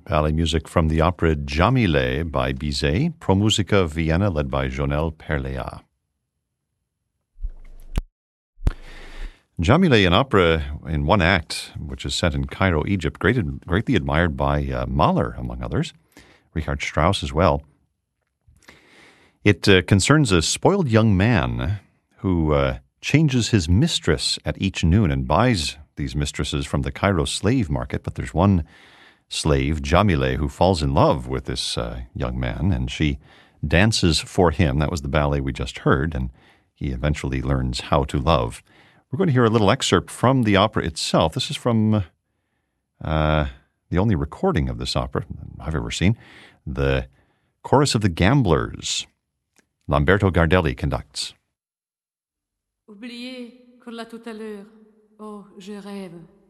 ballet music from the opera Jamile by Bizet, Pro Musica Vienna led by Jonel Perlea. Jamile, an opera in one act, which is set in Cairo, Egypt, greatly admired by Mahler, among others, Richard Strauss as well. It concerns a spoiled young man who changes his mistress at each noon and buys these mistresses from the Cairo slave market, but there's one slave, Jamile, who falls in love with this young man, and she dances for him. That was the ballet we just heard, and he eventually learns how to love. We're going to hear a little excerpt from the opera itself. This is from the only recording of this opera I've ever seen, the Chorus of the Gamblers. Lamberto Gardelli conducts. Oubliez qu'on l'a tout à l'heure. Oh, je rêve.